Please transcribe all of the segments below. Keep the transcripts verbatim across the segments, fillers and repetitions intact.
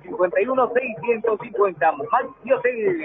cincuenta y uno, seiscientos cincuenta. Maxi Hotel.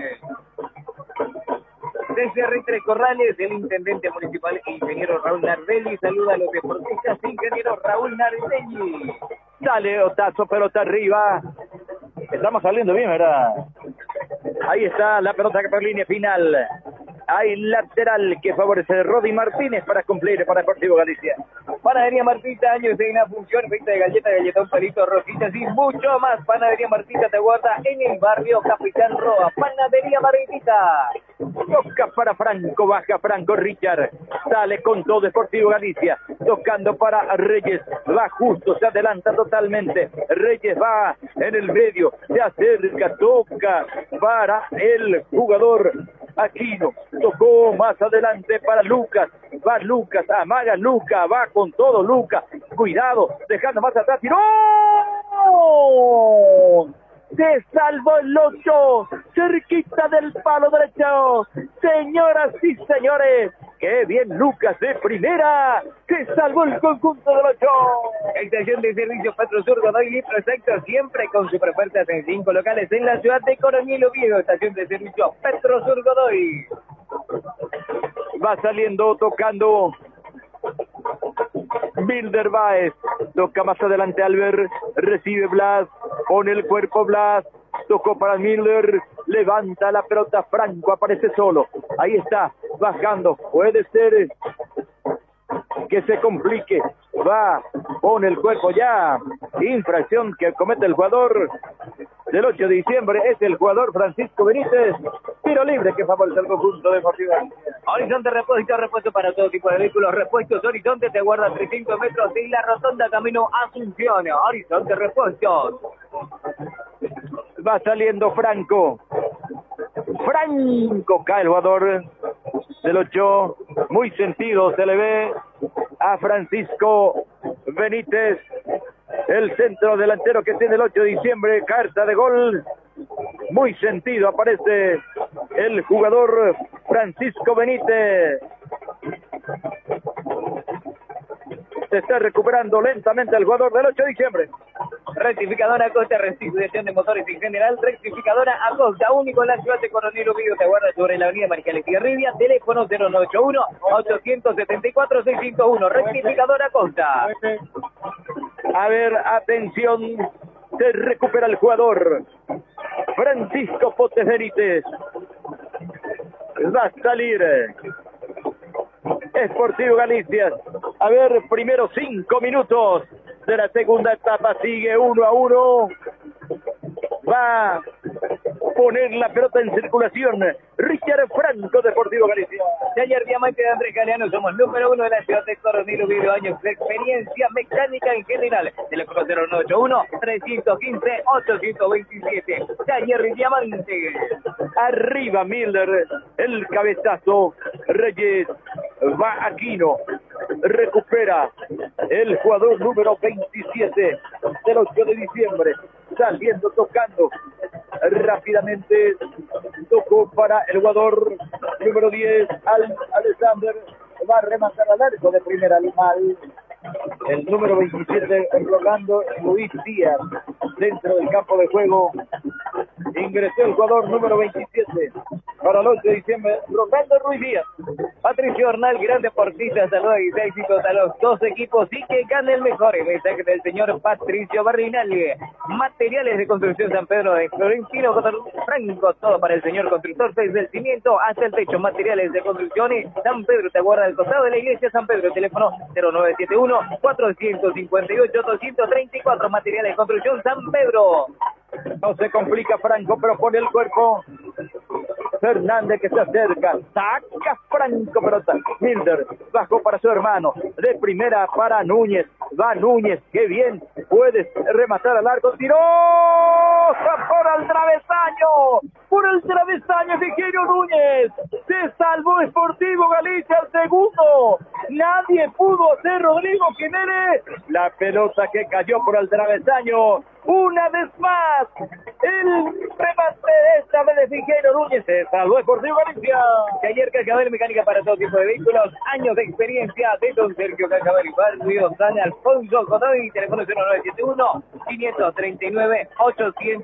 Desde Ritre Corrales, el intendente municipal, ingeniero Raúl Nardelli, saluda a los deportistas, ingeniero Raúl Nardelli. Dale, Otazo, pelota arriba. Estamos saliendo bien, ¿verdad? Ahí está la pelota que por línea final. Hay lateral que favorece a Rodi Martínez para cumplir para Deportivo Galicia. Panadería Martita, años de una función, venta de galletas, galletón, palitos, rositas y mucho más. Panadería Martita te guarda en el barrio Capitán Roa. Panadería Martita. Toca para Franco, baja Franco, Richard. Sale con todo Deportivo Galicia. Tocando para Reyes. Va justo, se adelanta totalmente. Reyes va en el medio. Se acerca, toca para el jugador Aquino. Tocó más adelante para Lucas. Va Lucas, amaga Lucas, va con todo Lucas. Cuidado, dejando más atrás. ¡Tiró! Se salvó el ocho, cerquita del palo derecho. Señoras y señores, qué bien Lucas de primera. Se salvó el conjunto del ocho. Estación de servicio Petrosur Godoy Litro Exacto, siempre con superofertas en cinco locales en la ciudad de Coronel Oviedo. Estación de servicio Petrosur Godoy. Va saliendo, tocando Milder Báez, toca más adelante Albert, recibe Blas, pone el cuerpo Blas, tocó para Milder, levanta la pelota Franco, aparece solo, ahí está, bajando, puede ser que se complique, va, pone el cuerpo ya, infracción que comete el jugador del ocho de diciembre, es el jugador Francisco Benítez, tiro libre que favorece al conjunto deportivo. Horizonte Repuesto, repuesto para todo tipo de vehículos, repuestos Horizonte te guarda trescientos metros de la rotonda camino Asunción. Horizonte Repuestos. Va saliendo Franco, Franco, cae el jugador del ocho, muy sentido se le ve a Francisco Benítez, el centro delantero que tiene el ocho de diciembre, carta de gol, muy sentido, aparece el jugador Francisco Benítez. Se está recuperando lentamente el jugador del ocho de diciembre. Rectificadora Acosta, restitución de motores en general. Rectificadora Acosta, único en la ciudad de Coronel Oviedo, te guarda sobre la avenida Mariscal Estigarribia. Teléfono cero nueve ocho uno, ocho siete cuatro, seis cero uno. Rectificadora Acosta. A ver, atención, se recupera el jugador Francisco Potes Benítez. Va a salir Sportivo Galicia. A ver, primero cinco minutos de la segunda etapa, sigue uno a uno. Va a poner la pelota en circulación Richard Franco, Deportivo Galicia. Taller Diamante de Andrés Galeano, somos número uno de la ciudad de Coronel Oviedo, años de experiencia mecánica en general. Teléfono cero nueve ocho uno, tres uno cinco, ocho dos siete. Taller Diamante. Arriba Miller, el cabezazo. Reyes, va Aquino, recupera el jugador número veintisiete del ocho de diciembre, saliendo, tocando rápidamente, tocó para el jugador número diez, Al Alexander, va a rematar al arco de primera, mal. El número veintisiete, Rolando Luis Díaz, dentro del campo de juego. Ingresó el jugador número veintisiete para el ocho de diciembre, Rolando Ruiz Díaz. Patricio Hornal, gran deportista, saludos y éxitos a los dos equipos y que gane el mejor. El mensaje del señor Patricio Barrinal. Materiales de construcción San Pedro de Florentino Franco, todo para el señor constructor, desde el cimiento hasta el techo. Materiales de construcción y San Pedro te guarda al costado de la iglesia San Pedro. Teléfono cero nueve siete uno, cuatro cinco ocho, dos tres cuatro. Materiales de construcción San Pedro. No se complica Franco, pero pone el cuerpo Fernández, que se acerca, saca Franco, pelota, Milder, bajó para su hermano, de primera para Núñez, va Núñez, qué bien, puedes rematar al arco, tiró, por el travesaño, por el travesaño de Giro Núñez, se salvó Sportivo Galicia al segundo, nadie pudo hacer Rodrigo Jiménez, la pelota que cayó por el travesaño, una vez más, el remate esta vez de Figueiro Núñez, se salvó Sportivo Galicia. Taller Cascabel, mecánica para todo tipo de vehículos, años de experiencia de don Sergio Cascabel y Barrio San Alfonso Godoy, teléfono cero nueve siete uno, cinco tres nueve, ocho cero cero.